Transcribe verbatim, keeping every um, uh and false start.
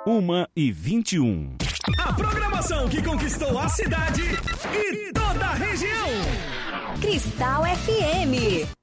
uma e vinte e um. A programação que conquistou a cidade e toda a região. Cristal F M.